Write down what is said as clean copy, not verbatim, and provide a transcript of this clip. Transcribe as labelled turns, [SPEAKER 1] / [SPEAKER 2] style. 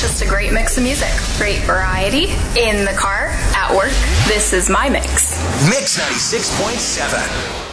[SPEAKER 1] just a great mix of music. Great variety. In the car, at work, this is my mix.
[SPEAKER 2] Mix 96.7.